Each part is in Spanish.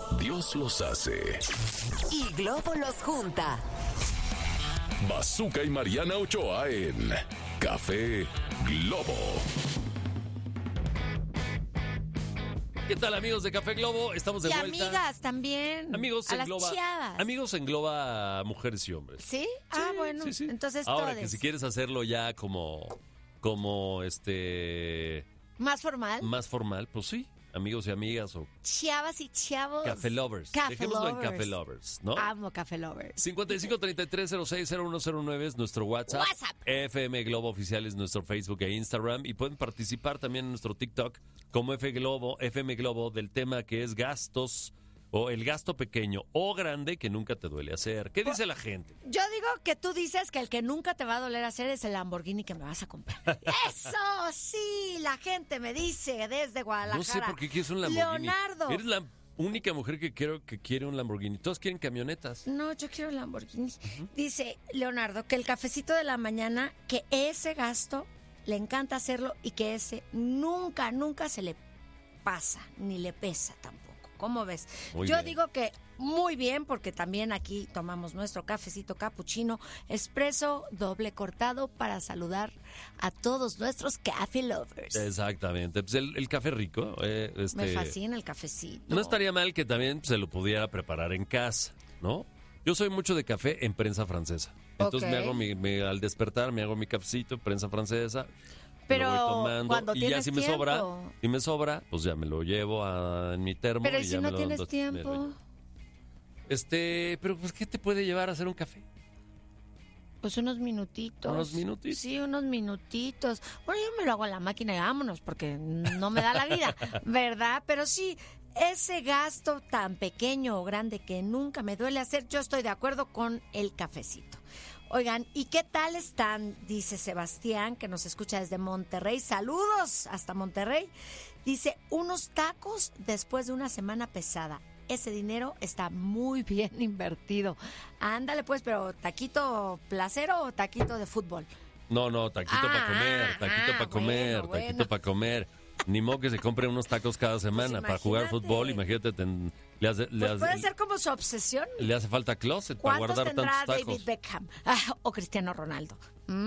Dios los hace y Globo los junta. Bazooka y Mariana Ochoa en Café Globo. ¿Qué tal, amigos de Café Globo? Estamos de y vuelta. Y amigas también. Amigos a engloba, las chavas. Amigos engloba mujeres y hombres. ¿Sí? Bueno. Sí. Entonces ahora todes. que si quieres hacerlo ya como ¿Más formal? más formal, pues sí. Amigos y amigas o Chavas y chavos. Café Lovers. Dejémoslo en Café Lovers, ¿no? Amo Café Lovers. 5533060109 es nuestro WhatsApp. FM Globo Oficial es nuestro Facebook e Instagram. Y pueden participar también en nuestro TikTok como FM Globo del tema que es gastos o el gasto pequeño o grande que nunca te duele hacer. ¿Qué dice la gente? Yo digo que tú dices que el que nunca te va a doler hacer es el Lamborghini que me vas a comprar. ¡Eso! Sí, la gente me dice desde Guadalajara. No sé por qué quieres un Lamborghini. Leonardo. Eres la única mujer que quiere un Lamborghini. Todos quieren camionetas. No, yo quiero el Lamborghini. Dice Leonardo que el cafecito de la mañana, que ese gasto le encanta hacerlo y que ese nunca se le pasa, ni le pesa tampoco. ¿Cómo ves? Muy Yo bien. digo que muy bien, porque también aquí tomamos nuestro cafecito capuchino, expreso, doble cortado, para saludar a todos nuestros Café Lovers. Exactamente. Pues el café rico. Me fascina el cafecito. No estaría mal que también se lo pudiera preparar en casa, ¿no? Yo soy mucho de café en prensa francesa. Entonces Ok. me hago al despertar me hago mi cafecito, prensa francesa. Pero lo voy tomando, cuando y ya tienes si me tiempo. sobra, pues ya me lo llevo en mi termo. Pero y si ya no me lo tienes me lo tiempo. llevo. Pero pues ¿qué te puede llevar a hacer un café? Pues unos minutitos. ¿Unos minutitos? Sí, unos minutitos. Bueno, yo me lo hago en la máquina y vámonos, porque no me da la vida, ¿verdad? Pero sí, ese gasto tan pequeño o grande que nunca me duele hacer, yo estoy de acuerdo con el cafecito. Oigan, ¿y qué tal están? Dice Sebastián, que nos escucha desde Monterrey. Saludos hasta Monterrey. Dice, unos tacos después de una semana pesada. Ese dinero está muy bien invertido. Ándale pues, pero ¿taquito placero o taquito de fútbol? No, taquito para comer, taquito para comer. Ni modo que se compre unos tacos cada semana para jugar imagínate. fútbol. Imagínate, Puede ser como su obsesión. le hace falta closet para ¿Cuántos guardar tendrá tantos tacos. David Beckham o Cristiano Ronaldo?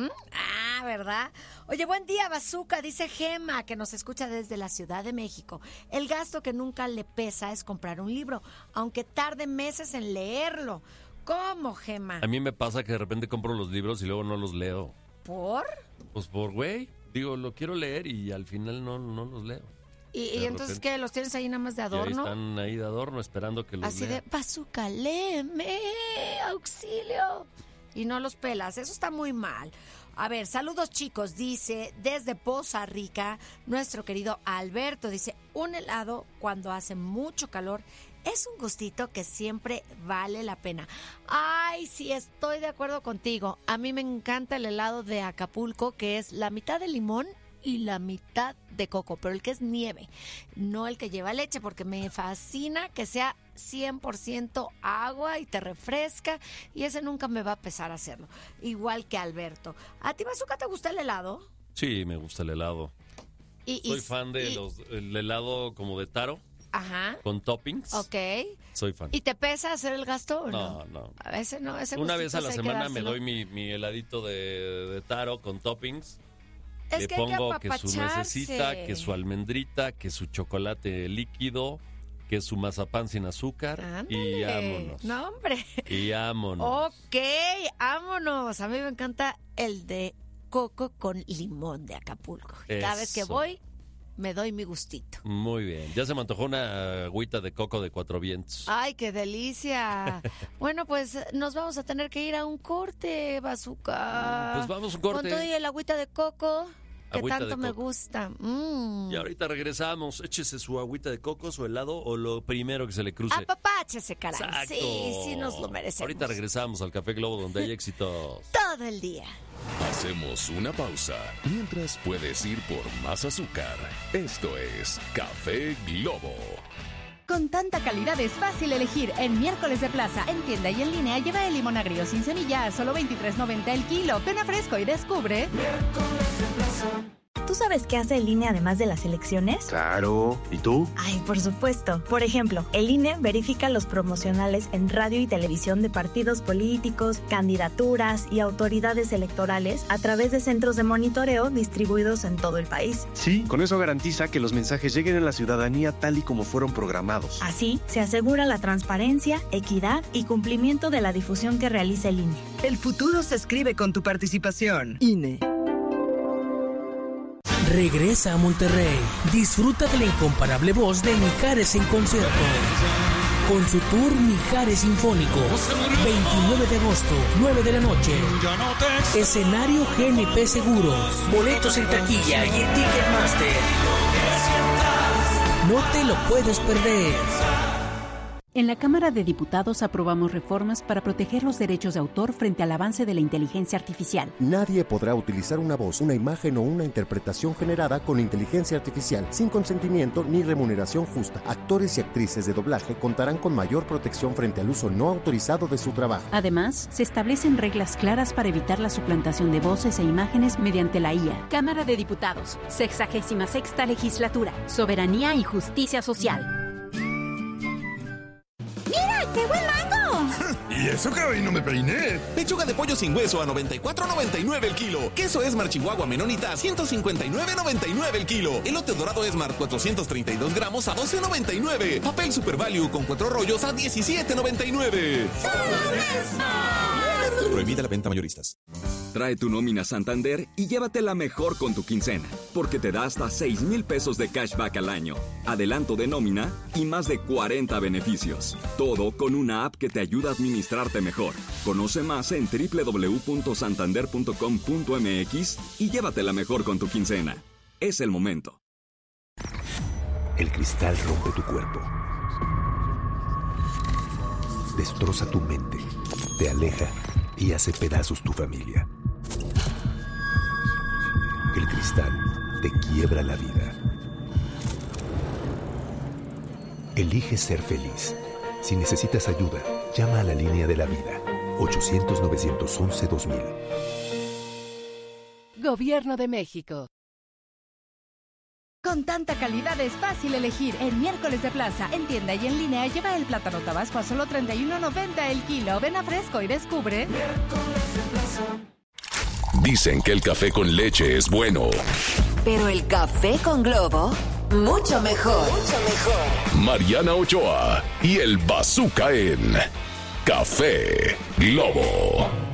¿Verdad? Oye, buen día, Bazooka, dice Gema, que nos escucha desde la Ciudad de México. El gasto que nunca le pesa es comprar un libro, aunque tarde meses en leerlo. ¿Cómo, Gema? A mí me pasa que de repente compro los libros y luego no los leo. ¿Por? Pues por güey. Digo, lo quiero leer y al final no los leo. ¿Y entonces repente. qué? ¿Los tienes ahí nada más de Y ahí adorno? están ahí de adorno esperando que los Así lea. de, Bazooka, léeme, auxilio. Y no los pelas, eso está muy mal. A ver, saludos chicos, dice desde Poza Rica, nuestro querido Alberto, dice, un helado cuando hace mucho calor es un gustito que siempre vale la pena. Ay, sí, estoy de acuerdo contigo. A mí me encanta el helado de Acapulco, que es la mitad de limón y la mitad de coco, pero el que es nieve, no el que lleva leche, porque me fascina que sea 100% agua y te refresca, y ese nunca me va a pesar hacerlo. Igual que Alberto. ¿A ti, Bazooka, te gusta el helado? Sí, me gusta el helado. Soy fan de el helado como de taro. Ajá. Con toppings. Ok. Soy fan. ¿Y te pesa hacer el gasto o no? No. A veces no. Ese Una vez a la gustito hay que semana me dárselo. doy mi heladito de taro con toppings. Es Le que hay que pongo que su apapacharse. nuecesita, que su almendrita, que su chocolate líquido, que su mazapán sin azúcar. Y Ándale. vámonos. No, hombre. Y vámonos. Ok, vámonos. A mí me encanta el de coco con limón de Acapulco. Cada vez que Eso. voy, me doy mi gustito. Muy bien. Ya se me antojó una agüita de coco de 4 vientos. ¡Ay, qué delicia! Bueno, pues nos vamos a tener que ir a un corte, Bazooka. Pues vamos a un corte. Con todo y el agüita de coco, que Agüita tanto de me coco. gusta. Y ahorita regresamos. Échese su agüita de coco, su helado o lo primero que se le cruce. Apapáchese, caray. Exacto. Sí nos lo merecemos. Ahorita regresamos al Café Globo donde hay éxitos. Todo el día. Hacemos una pausa. Mientras puedes ir por más azúcar. Esto es Café Globo. Con tanta calidad es fácil elegir. En Miércoles de Plaza, en tienda y en línea, lleva el limón agrio sin semilla a solo $23.90 el kilo. Ven a Fresco y descubre. Miércoles de Plaza. Tus sabes qué hace el INE además de las elecciones? Claro. ¿Y tú? Ay, por supuesto. Por ejemplo, el INE verifica los promocionales en radio y televisión de partidos políticos, candidaturas y autoridades electorales a través de centros de monitoreo distribuidos en todo el país. Sí, con eso garantiza que los mensajes lleguen a la ciudadanía tal y como fueron programados. Así, se asegura la transparencia, equidad y cumplimiento de la difusión que realiza el INE. El futuro se escribe con tu participación. INE. Regresa a Monterrey. Disfruta de la incomparable voz de Mijares en concierto. Con su tour Mijares Sinfónico. 29 de agosto, 9 de la noche. Escenario GNP Seguros. Boletos en taquilla y en Ticketmaster. No te lo puedes perder. En la Cámara de Diputados aprobamos reformas para proteger los derechos de autor frente al avance de la inteligencia artificial. Nadie podrá utilizar una voz, una imagen o una interpretación generada con inteligencia artificial sin consentimiento ni remuneración justa. Actores y actrices de doblaje contarán con mayor protección frente al uso no autorizado de su trabajo. Además, se establecen reglas claras para evitar la suplantación de voces e imágenes mediante la IA. Cámara de Diputados, 66ª Legislatura, Soberanía y Justicia Social. ¡Mira, qué buen mango! ¿Y eso que hoy no me peiné? Pechuga de pollo sin hueso a $94.99 el kilo. Queso Esmar Chihuahua Menonita a $159.99 el kilo. Elote dorado Esmar 432 gramos a $12.99. Papel Super Value con 4 rollos a $17.99. Prohibida la venta mayoristas. Trae tu nómina Santander y llévatela mejor con tu quincena, porque te da hasta 6,000 pesos de cashback al año, adelanto de nómina y más de 40 beneficios. Todo con una app que te ayuda a administrarte mejor. Conoce más en www.santander.com.mx y llévatela mejor con tu quincena. Es el momento. El cristal rompe tu cuerpo. Destroza tu mente, te aleja y hace pedazos tu familia. El cristal te quiebra la vida. Elige ser feliz. Si necesitas ayuda, llama a la línea de la vida. 800-911-2000. Gobierno de México. Con tanta calidad es fácil elegir. En Miércoles de Plaza, en tienda y en línea, lleva el plátano tabasco a solo $31.90 el kilo. Ven a Fresco y descubre. Miércoles de Plaza. Dicen que el café con leche es bueno. Pero el café con Globo, mucho mejor. Mucho mejor. Mariana Ochoa y el Bazooka en Café Globo.